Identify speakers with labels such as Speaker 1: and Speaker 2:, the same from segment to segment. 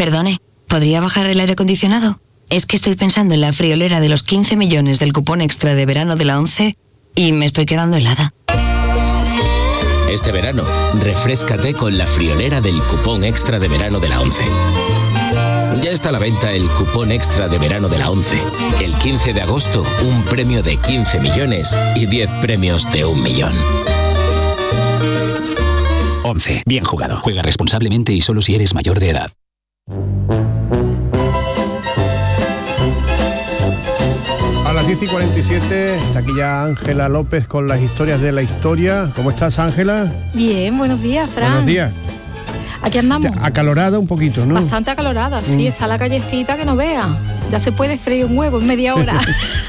Speaker 1: Perdone, ¿podría bajar el aire acondicionado? Es que estoy pensando en la friolera de los 15 millones del cupón extra de verano de la ONCE y me estoy quedando helada.
Speaker 2: Este verano, refréscate con la friolera del cupón extra de verano de la ONCE. Ya está a la venta el cupón extra de verano de la ONCE. El 15 de agosto, un premio de 15 millones y 10 premios de 1 millón.
Speaker 3: ONCE. Bien jugado. Juega responsablemente y solo si eres mayor de edad.
Speaker 4: A las 10:47 está aquí ya Ángela López con las historias de la historia. ¿Cómo estás, Ángela?
Speaker 5: Bien, buenos días, Fran.
Speaker 4: Buenos días.
Speaker 5: Aquí andamos.
Speaker 4: Acalorada un poquito, ¿no?
Speaker 5: Bastante acalorada, sí. Está la callecita que no vea. Ya se puede freír un huevo en media hora.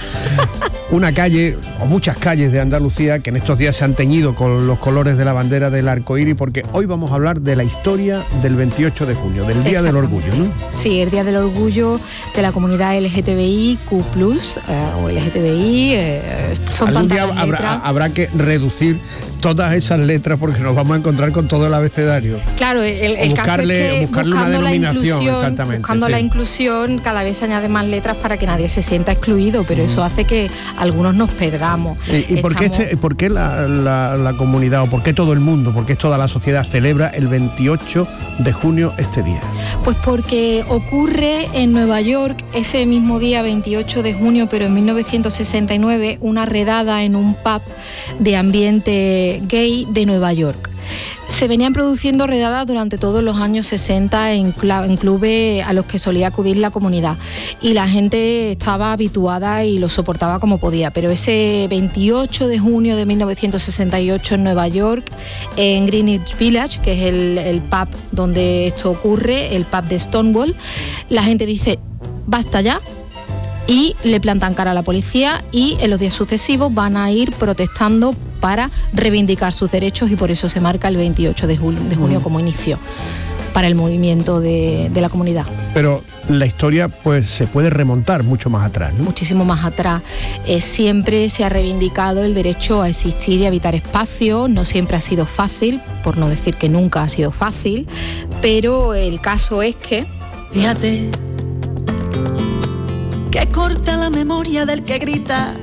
Speaker 4: Una calle, o muchas calles de Andalucía que en estos días se han teñido con los colores de la bandera del arco iris, porque hoy vamos a hablar de la historia del 28 de junio, del Día del Orgullo, ¿no?
Speaker 5: Sí, el Día del Orgullo de la comunidad LGTBIQ+, o LGTBI, son
Speaker 4: algún
Speaker 5: tantas
Speaker 4: día
Speaker 5: letras.
Speaker 4: habrá que reducir todas esas letras porque nos vamos a encontrar con todo el abecedario.
Speaker 5: Claro, el caso es que
Speaker 4: buscarle una denominación,
Speaker 5: buscando la inclusión, cada vez se añaden más letras para que nadie se sienta excluido, pero eso hace que algunos nos perdamos.
Speaker 4: ¿Y por qué la comunidad, o por qué todo el mundo, por qué toda la sociedad celebra el 28 de junio este día?
Speaker 5: Pues porque ocurre en Nueva York ese mismo día, 28 de junio, pero en 1969, una redada en un pub de ambiente gay de Nueva York. Se venían produciendo redadas durante todos los años 60 en clubes a los que solía acudir la comunidad, y la gente estaba habituada y lo soportaba como podía, pero ese 28 de junio de 1968 en Nueva York, en Greenwich Village, que es el pub donde esto ocurre, el pub de Stonewall, la gente dice basta ya, y le plantan cara a la policía, y en los días sucesivos van a ir protestando para reivindicar sus derechos, y por eso se marca el 28 de junio como inicio para el movimiento de la comunidad.
Speaker 4: Pero la historia pues se puede remontar mucho más atrás, ¿no?
Speaker 5: Muchísimo más atrás. Siempre se ha reivindicado el derecho a existir y habitar espacio. No siempre ha sido fácil, por no decir que nunca ha sido fácil, pero el caso es que...
Speaker 6: Fíjate que corta la memoria del que grita